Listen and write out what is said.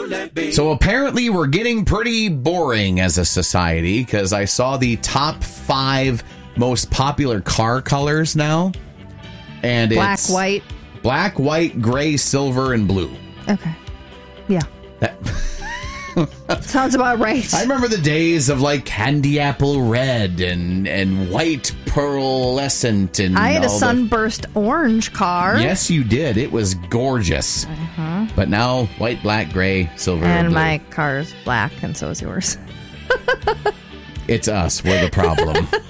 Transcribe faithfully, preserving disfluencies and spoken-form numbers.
So apparently we're getting pretty boring as a society because I saw the top five most popular car colors now. And Black, it's white. Black, white, gray, silver, and blue. Okay. Yeah. That... Sounds about right. I remember the days of like candy apple red and, and white pearlescent. And I had a all sunburst the... orange car. Yes, you did. It was gorgeous. Uh-huh. But now white, black, gray, silver, and, and blue. my car's black, and so is yours. It's us. We're the problem.